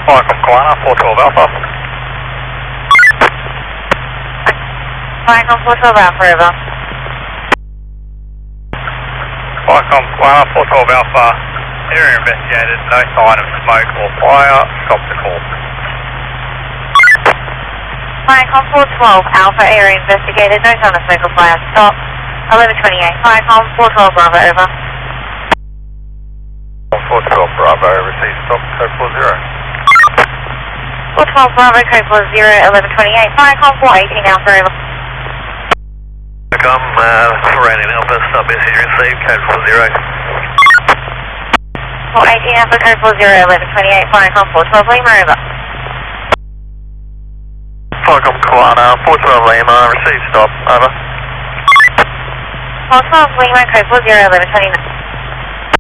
Falcon Koala, 412 Alpha. Falcon 412 Alpha, over. Falcon Koala, 412 Alpha. Area investigated, no sign of smoke or fire. Stop the call. Falcon 412 Alpha, area investigated, no sign of smoke or fire. Stop. 1128. Falcon 412 Bravo, over. 412 Bravo, receive stop, code 40. 412 Bravo, code 40, 1128. Falcon 418 Alpha, over. Falcon, Raining Alpha, stop message received, code 40. 418 Alpha, code 40, 1128. Falcon 412 Lima, over. Falcon Koala, 412 Lima, receive stop, over. 412 Lima, code 40, 1129.